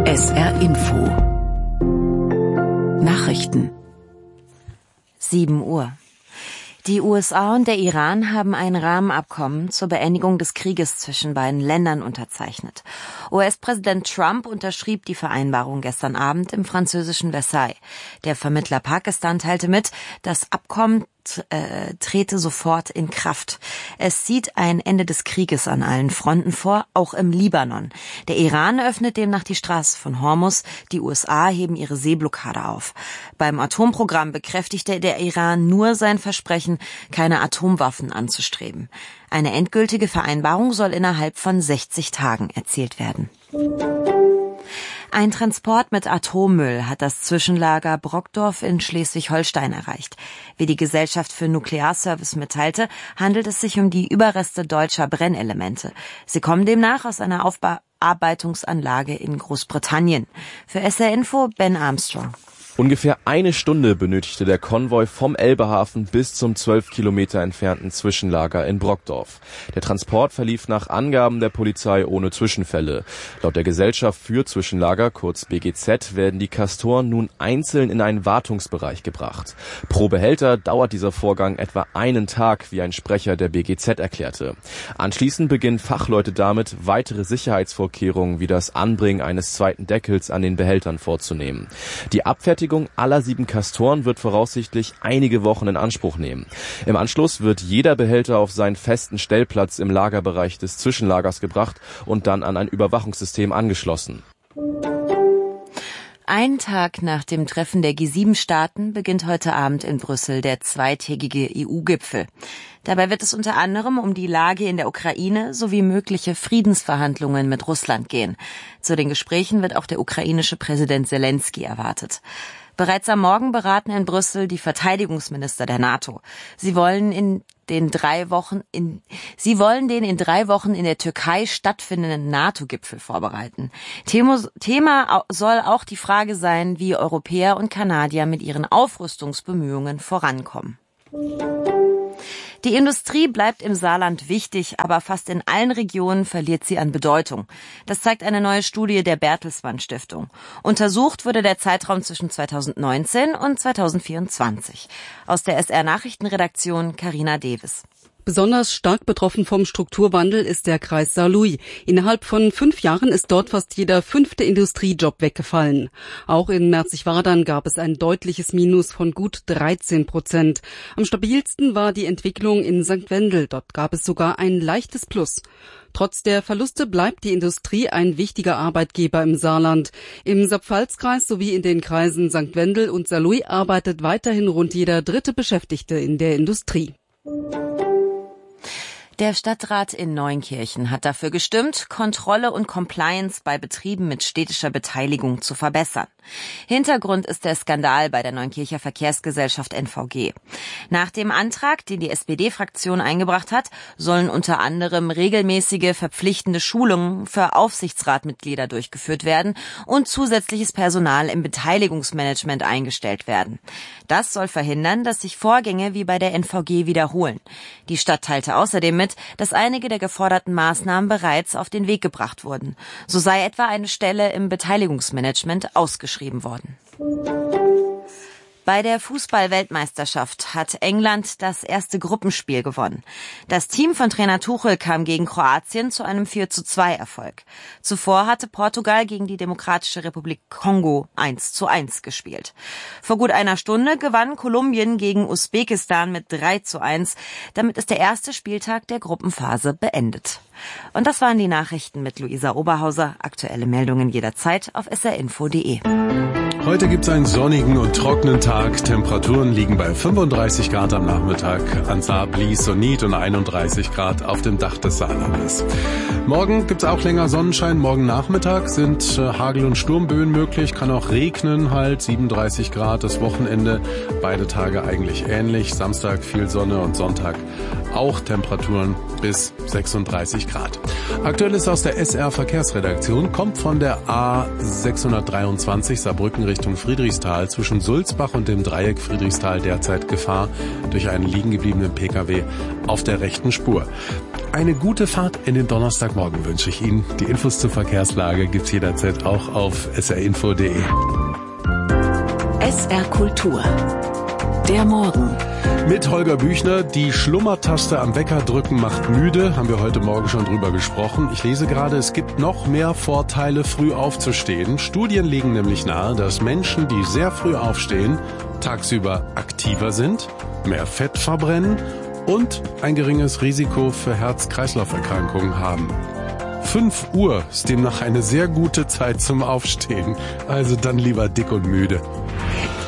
SR Info Nachrichten 7 Uhr. Die USA und der Iran haben ein Rahmenabkommen zur Beendigung des Krieges zwischen beiden Ländern unterzeichnet. US-Präsident Trump unterschrieb die Vereinbarung gestern Abend im französischen Versailles. Der Vermittler Pakistan teilte mit, das Abkommen trete sofort in Kraft. Es sieht ein Ende des Krieges an allen Fronten vor, auch im Libanon. Der Iran öffnet demnach die Straße von Hormuz, die USA heben ihre Seeblockade auf. Beim Atomprogramm bekräftigte der Iran nur sein Versprechen, keine Atomwaffen anzustreben. Eine endgültige Vereinbarung soll innerhalb von 60 Tagen erzielt werden. Ein Transport mit Atommüll hat das Zwischenlager Brockdorf in Schleswig-Holstein erreicht. Wie die Gesellschaft für Nuklearservice mitteilte, handelt es sich um die Überreste deutscher Brennelemente. Sie kommen demnach aus einer Aufbearbeitungsanlage in Großbritannien. Für SR Info Ben Armstrong. Ungefähr eine Stunde benötigte der Konvoi vom Elbehafen bis zum 12 Kilometer entfernten Zwischenlager in Brockdorf. Der Transport verlief nach Angaben der Polizei ohne Zwischenfälle. Laut der Gesellschaft für Zwischenlager, kurz BGZ, werden die Castoren nun einzeln in einen Wartungsbereich gebracht. Pro Behälter dauert dieser Vorgang etwa einen Tag, wie ein Sprecher der BGZ erklärte. Anschließend beginnen Fachleute damit, weitere Sicherheitsvorkehrungen wie das Anbringen eines zweiten Deckels an den Behältern vorzunehmen. Die Abfertigung aller 7 Castoren wird voraussichtlich einige Wochen in Anspruch nehmen. Im Anschluss wird jeder Behälter auf seinen festen Stellplatz im Lagerbereich des Zwischenlagers gebracht und dann an ein Überwachungssystem angeschlossen. Einen Tag nach dem Treffen der G7-Staaten beginnt heute Abend in Brüssel der zweitägige EU-Gipfel. Dabei wird es unter anderem um die Lage in der Ukraine sowie mögliche Friedensverhandlungen mit Russland gehen. Zu den Gesprächen wird auch der ukrainische Präsident Selenskyj erwartet. Bereits am Morgen beraten in Brüssel die Verteidigungsminister der NATO. Sie wollen den in 3 Wochen in der Türkei stattfindenden NATO-Gipfel vorbereiten. Thema soll auch die Frage sein, wie Europäer und Kanadier mit ihren Aufrüstungsbemühungen vorankommen. Die Industrie bleibt im Saarland wichtig, aber fast in allen Regionen verliert sie an Bedeutung. Das zeigt eine neue Studie der Bertelsmann Stiftung. Untersucht wurde der Zeitraum zwischen 2019 und 2024. Aus der SR Nachrichtenredaktion Carina Davis. Besonders stark betroffen vom Strukturwandel ist der Kreis Saarlouis. Innerhalb von 5 Jahren ist dort fast jeder 5. Industriejob weggefallen. Auch in Merzig-Wadern gab es ein deutliches Minus von gut 13%. Am stabilsten war die Entwicklung in St. Wendel. Dort gab es sogar ein leichtes Plus. Trotz der Verluste bleibt die Industrie ein wichtiger Arbeitgeber im Saarland. Im Saar-Pfalz-Kreis sowie in den Kreisen St. Wendel und Saarlouis arbeitet weiterhin rund jeder 3. Beschäftigte in der Industrie. Der Stadtrat in Neunkirchen hat dafür gestimmt, Kontrolle und Compliance bei Betrieben mit städtischer Beteiligung zu verbessern. Hintergrund ist der Skandal bei der Neunkircher Verkehrsgesellschaft NVG. Nach dem Antrag, den die SPD-Fraktion eingebracht hat, sollen unter anderem regelmäßige verpflichtende Schulungen für Aufsichtsratmitglieder durchgeführt werden und zusätzliches Personal im Beteiligungsmanagement eingestellt werden. Das soll verhindern, dass sich Vorgänge wie bei der NVG wiederholen. Die Stadt teilte außerdem mit, dass einige der geforderten Maßnahmen bereits auf den Weg gebracht wurden. So sei etwa eine Stelle im Beteiligungsmanagement ausgeschrieben worden. Bei der Fußball-Weltmeisterschaft hat England das erste Gruppenspiel gewonnen. Das Team von Trainer Tuchel kam gegen Kroatien zu einem 4:2-Erfolg. Zuvor hatte Portugal gegen die Demokratische Republik Kongo 1:1 gespielt. Vor gut einer Stunde gewann Kolumbien gegen Usbekistan mit 3:1. Damit ist der erste Spieltag der Gruppenphase beendet. Und das waren die Nachrichten mit Luisa Oberhauser. Aktuelle Meldungen jederzeit auf srinfo.de. Heute gibt es einen sonnigen und trockenen Tag. Temperaturen liegen bei 35 Grad am Nachmittag an Saar, Blies und Nied und 31 Grad auf dem Dach des Saarlandes. Morgen gibt es auch länger Sonnenschein. Morgen Nachmittag sind Hagel- und Sturmböen möglich. Kann auch regnen, 37 Grad. Das Wochenende, beide Tage eigentlich ähnlich. Samstag viel Sonne und Sonntag auch Temperaturen bis 36 Grad. Aktuell ist aus der SR Verkehrsredaktion, kommt von der A623 Saarbrücken Richtung Friedrichsthal. Zwischen Sulzbach und dem Dreieck Friedrichsthal derzeit Gefahr durch einen liegen gebliebenen Pkw auf der rechten Spur. Eine gute Fahrt in den Donnerstagmorgen wünsche ich Ihnen. Die Infos zur Verkehrslage gibt's jederzeit auch auf srinfo.de. SR Kultur. Der Morgen. Mit Holger Büchner. Die Schlummertaste am Wecker drücken macht müde. Haben wir heute Morgen schon drüber gesprochen. Ich lese gerade, es gibt noch mehr Vorteile, früh aufzustehen. Studien legen nämlich nahe, dass Menschen, die sehr früh aufstehen, tagsüber aktiver sind, mehr Fett verbrennen und ein geringes Risiko für Herz-Kreislauf-Erkrankungen haben. 5 Uhr ist demnach eine sehr gute Zeit zum Aufstehen. Also dann lieber dick und müde.